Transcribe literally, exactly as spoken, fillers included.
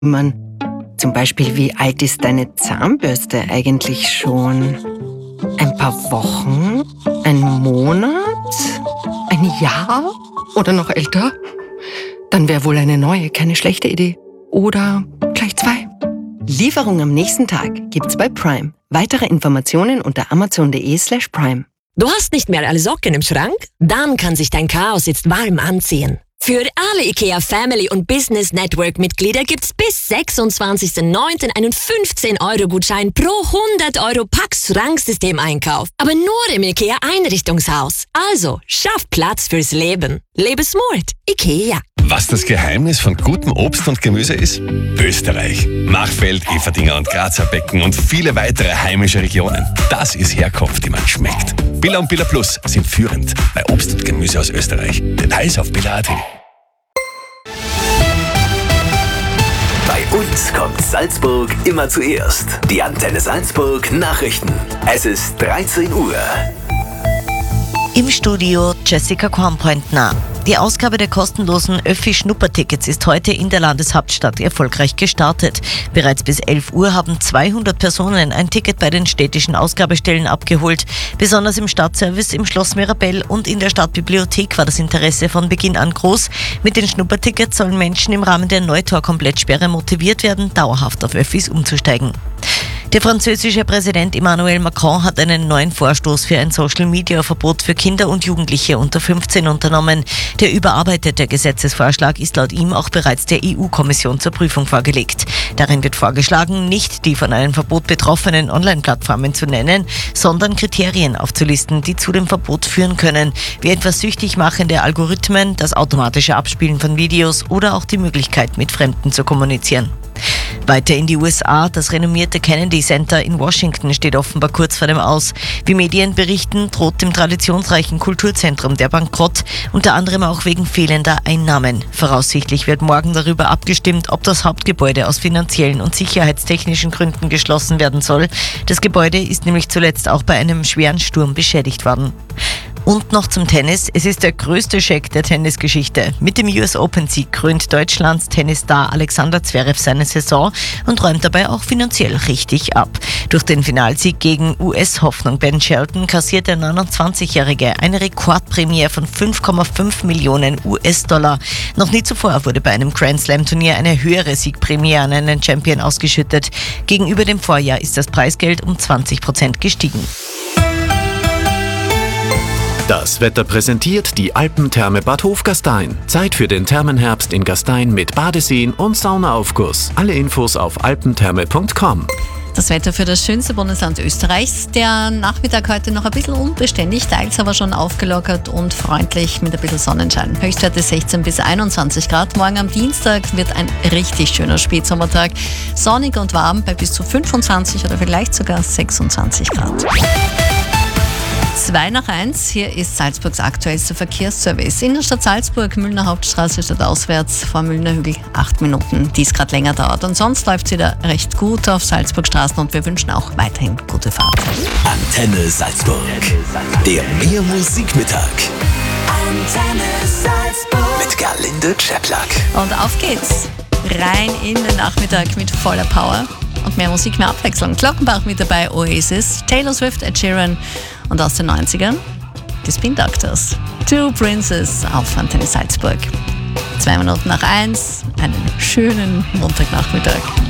Man, zum Beispiel, wie alt ist deine Zahnbürste eigentlich schon? Ein paar Wochen? Ein Monat? Ein Jahr? Oder noch älter? Dann wäre wohl eine neue keine schlechte Idee. Oder gleich zwei. Lieferung am nächsten Tag gibt's bei Prime. Weitere Informationen unter amazon.de slash prime. Du hast nicht mehr alle Socken im Schrank? Dann kann sich dein Chaos jetzt warm anziehen. Für alle IKEA Family und Business Network Mitglieder gibt's bis sechsundzwanzigsten neunten einen fünfzehn Euro Gutschein pro hundert Euro Pax-Schranksystem-Einkauf. Aber nur im IKEA Einrichtungshaus. Also, schaff Platz fürs Leben. Lebe smart. IKEA. Was das Geheimnis von gutem Obst und Gemüse ist? Österreich. Machfeld, Everdinger und Grazer Becken und viele weitere heimische Regionen. Das ist Herkunft, die man schmeckt. Billa und Billa Plus sind führend bei Obst und Gemüse aus Österreich. Details auf billa punkt at. Bei uns kommt Salzburg immer zuerst. Die Antenne Salzburg Nachrichten. Es ist dreizehn Uhr. Im Studio Jessica Kornpointner. Die Ausgabe der kostenlosen Öffi-Schnuppertickets ist heute in der Landeshauptstadt erfolgreich gestartet. Bereits bis elf Uhr haben zweihundert Personen ein Ticket bei den städtischen Ausgabestellen abgeholt. Besonders im Stadtservice, im Schloss Mirabell und in der Stadtbibliothek war das Interesse von Beginn an groß. Mit den Schnuppertickets sollen Menschen im Rahmen der Neutor-Komplettsperre motiviert werden, dauerhaft auf Öffis umzusteigen. Der französische Präsident Emmanuel Macron hat einen neuen Vorstoß für ein Social-Media-Verbot für Kinder und Jugendliche unter fünfzehn unternommen. Der überarbeitete Gesetzesvorschlag ist laut ihm auch bereits der E U-Kommission zur Prüfung vorgelegt. Darin wird vorgeschlagen, nicht die von einem Verbot betroffenen Online-Plattformen zu nennen, sondern Kriterien aufzulisten, die zu dem Verbot führen können, wie etwa süchtig machende Algorithmen, das automatische Abspielen von Videos oder auch die Möglichkeit, mit Fremden zu kommunizieren. Weiter in die U S A. Das renommierte Kennedy Center in Washington steht offenbar kurz vor dem Aus. Wie Medien berichten, droht dem traditionsreichen Kulturzentrum der Bankrott, unter anderem auch wegen fehlender Einnahmen. Voraussichtlich wird morgen darüber abgestimmt, ob das Hauptgebäude aus finanziellen und sicherheitstechnischen Gründen geschlossen werden soll. Das Gebäude ist nämlich zuletzt auch bei einem schweren Sturm beschädigt worden. Und noch zum Tennis. Es ist der größte Scheck der Tennisgeschichte. Mit dem U S Open-Sieg krönt Deutschlands Tennisstar Alexander Zverev seine Saison und räumt dabei auch finanziell richtig ab. Durch den Finalsieg gegen U S-Hoffnung Ben Shelton kassiert der neunundzwanzigjährige eine Rekordprämie von fünf Komma fünf Millionen U S-Dollar. Noch nie zuvor wurde bei einem Grand-Slam-Turnier eine höhere Siegprämie an einen Champion ausgeschüttet. Gegenüber dem Vorjahr ist das Preisgeld um zwanzig Prozent gestiegen. Das Wetter präsentiert die Alpentherme Bad Hofgastein. Zeit für den Thermenherbst in Gastein mit Badeseen und Saunaaufguss. Alle Infos auf alpentherme punkt com. Das Wetter für das schönste Bundesland Österreichs. Der Nachmittag heute noch ein bisschen unbeständig, teils aber schon aufgelockert und freundlich mit ein bisschen Sonnenschein. Höchstwerte sechzehn bis einundzwanzig Grad. Morgen am Dienstag wird ein richtig schöner Spätsommertag. Sonnig und warm bei bis zu fünfundzwanzig oder vielleicht sogar sechsundzwanzig Grad. zwei nach eins, hier ist Salzburgs aktuellster Verkehrsservice. In der Stadt Salzburg, Müllner Hauptstraße statt auswärts, vor Müllner Hügel acht Minuten, die es gerade länger dauert. Und sonst läuft es wieder recht gut auf Salzburgstraßen und wir wünschen auch weiterhin gute Fahrt. Antenne Salzburg, der Mehr Musikmittag. Antenne Salzburg mit Gerlinde Czeplak. Und auf geht's, rein in den Nachmittag mit voller Power und mehr Musik, mehr Abwechslung. Glockenbach mit dabei, Oasis, Taylor Swift, Ed Sheeran. Und aus den neunzigern, die Spin Doctors. Two Princes auf Antenne Salzburg. Zwei Minuten nach eins, einen schönen Montagnachmittag.